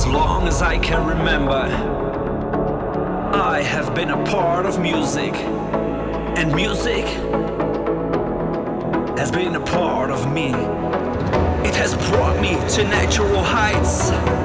long as I can remember, I have been a part of music, and music has been a part of me. It has brought me to natural heights.